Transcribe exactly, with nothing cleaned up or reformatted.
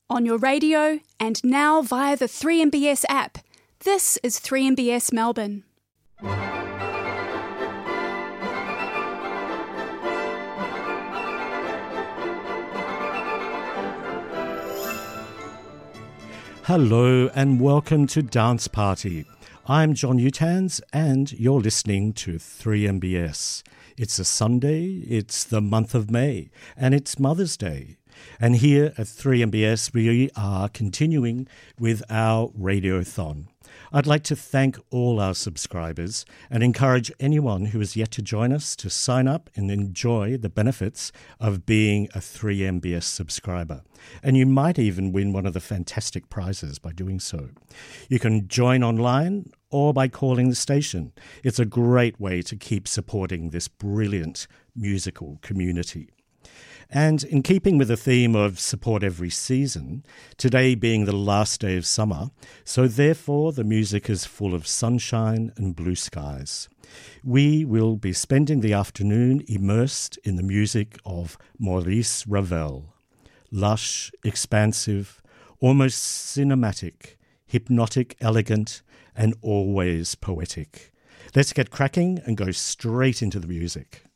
on your radio, and now via the three M B S app. This is three M B S Melbourne. Hello and welcome to Dance Party. I'm John Utans and you're listening to three M B S. It's a Sunday, it's the month of May, and it's Mother's Day. And here at three M B S we are continuing with our Radiothon. I'd like to thank all our subscribers and encourage anyone who is yet to join us to sign up and enjoy the benefits of being a three M B S subscriber. And you might even win one of the fantastic prizes by doing so. You can join online or by calling the station. It's a great way to keep supporting this brilliant musical community. And in keeping with the theme of support every season, today being the last day of summer, so therefore the music is full of sunshine and blue skies. We will be spending the afternoon immersed in the music of Maurice Ravel. Lush, expansive, almost cinematic, hypnotic, elegant, and always poetic. Let's get cracking and go straight into the music.